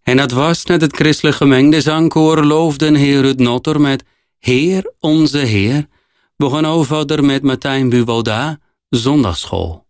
En dat was net het christelijk gemeentezangkoor loofden Heer Ruud Notter met Heer onze Heer. We gaan over verder met Martijn Buwalda, Zondagsschool.